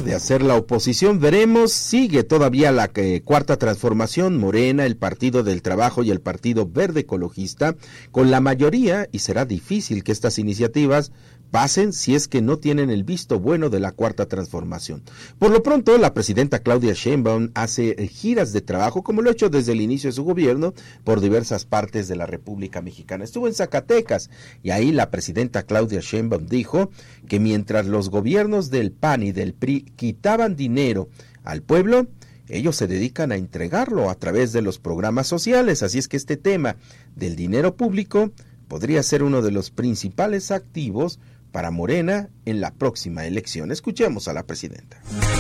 de hacer la oposición. Veremos, sigue todavía la cuarta transformación, Morena, el Partido del Trabajo y el Partido Verde Ecologista, con la mayoría, y será difícil que estas iniciativas pasen si es que no tienen el visto bueno de la cuarta transformación. Por lo pronto, la presidenta Claudia Sheinbaum hace giras de trabajo, como lo ha hecho desde el inicio de su gobierno, por diversas partes de la República Mexicana. Estuvo en Zacatecas, y ahí la presidenta Claudia Sheinbaum dijo que mientras los gobiernos del PAN y del PRI quitaban dinero al pueblo, ellos se dedican a entregarlo a través de los programas sociales. Así es que este tema del dinero público podría ser uno de los principales activos para Morena en la próxima elección. Escuchemos a la presidenta.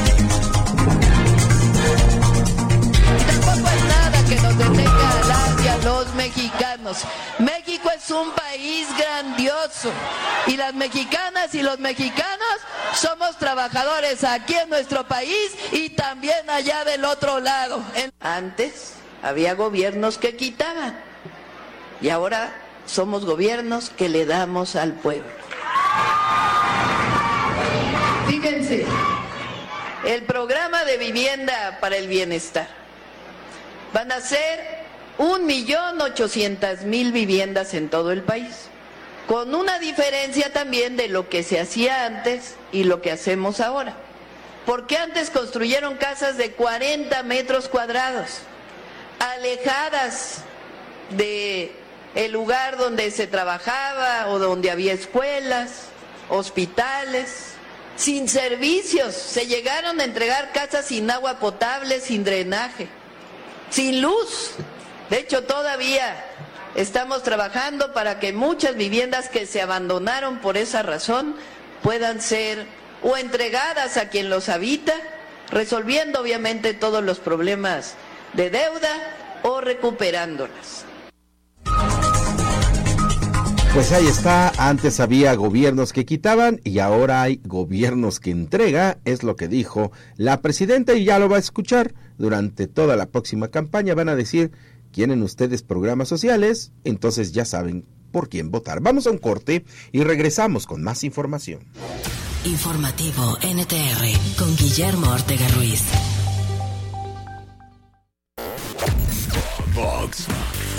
Tampoco hay nada que nos detenga a los mexicanos. México es un país grandioso y las mexicanas y los mexicanos somos trabajadores aquí en nuestro país y también allá del otro lado. Antes había gobiernos que quitaban y ahora somos gobiernos que le damos al pueblo. Fíjense, el programa de vivienda para el bienestar van a ser 1.800.000 viviendas en todo el país, con una diferencia también de lo que se hacía antes y lo que hacemos ahora, porque antes construyeron casas de 40 metros cuadrados, alejadas de el lugar donde se trabajaba o donde había escuelas, hospitales, sin servicios. Se llegaron a entregar casas sin agua potable, sin drenaje, sin luz. De hecho, todavía estamos trabajando para que muchas viviendas que se abandonaron por esa razón puedan ser o entregadas a quien los habita, resolviendo obviamente todos los problemas de deuda o recuperándolas. Pues ahí está, antes había gobiernos que quitaban y ahora hay gobiernos que entrega, es lo que dijo la presidenta, y ya lo va a escuchar durante toda la próxima campaña. Van a decir, ¿quieren ustedes programas sociales? Entonces ya saben por quién votar. Vamos a un corte y regresamos con más información. Informativo NTR con Guillermo Ortega Ruiz. Vox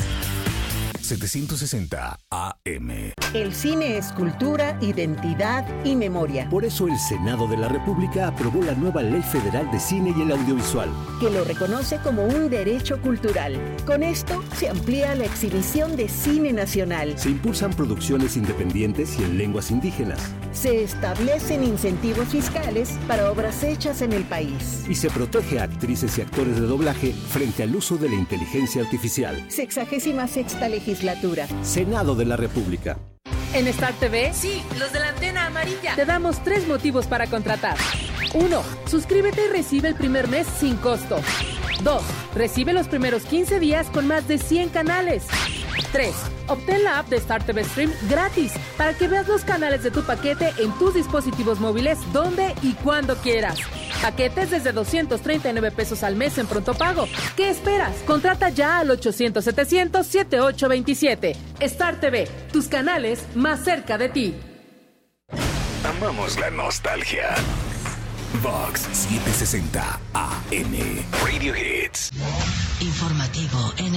760 AM. El cine es cultura, identidad y memoria. Por eso el Senado de la República aprobó la nueva Ley Federal de Cine y el Audiovisual, que lo reconoce como un derecho cultural. Con esto se amplía la exhibición de cine nacional. Se impulsan producciones independientes y en lenguas indígenas. Se establecen incentivos fiscales para obras hechas en el país. Y se protege a actrices y actores de doblaje frente al uso de la inteligencia artificial. 66ª legislatura. Senado de la República. En Star TV, sí, los de la antena amarilla, te damos 3 motivos para contratar. 1. Suscríbete y recibe el primer mes sin costo. 2. Recibe los primeros 15 días con más de 100 canales. 3. Obtén la app de Star TV Stream gratis para que veas los canales de tu paquete en tus dispositivos móviles donde y cuando quieras. Paquetes desde 239 pesos al mes en pronto pago. ¿Qué esperas? Contrata ya al 800-700-7827. Star TV, tus canales más cerca de ti. Amamos la nostalgia. Vox 760 AM. Radio Hits. Informativo NTR.